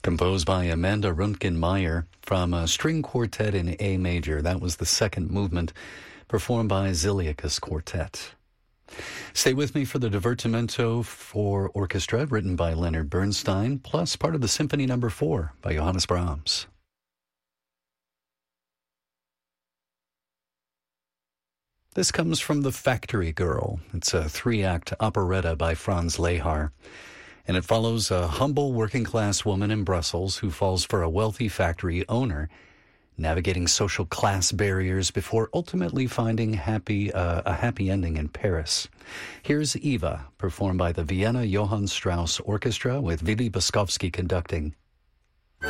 Composed by Amanda Röntgen-Meyer from a string quartet in A major. That was the second movement, performed by Ziliakis Quartet. Stay with me for the Divertimento for Orchestra, written by Leonard Bernstein, plus part of the Symphony No. 4 by Johannes Brahms. This comes from The Factory Girl. It's a 3-act operetta by Franz Lehár, and it follows a humble working-class woman in Brussels who falls for a wealthy factory owner, navigating social class barriers before ultimately finding a happy ending in Paris. Here's Eva, performed by the Vienna Johann Strauss Orchestra with Willy Beskowski conducting.